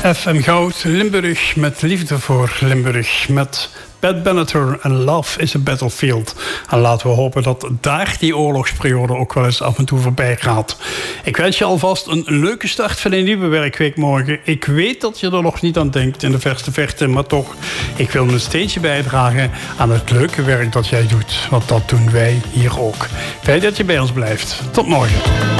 FM Goud, Limburg met liefde voor Limburg. Met Pat Benatar en Love is a Battlefield. En laten we hopen dat daar die oorlogsperiode ook wel eens af en toe voorbij gaat. Ik wens je alvast een leuke start van een nieuwe werkweek morgen. Ik weet dat je er nog niet aan denkt in de verste verte, maar toch, ik wil een steentje bijdragen aan het leuke werk dat jij doet. Want dat doen wij hier ook. Fijn dat je bij ons blijft. Tot morgen.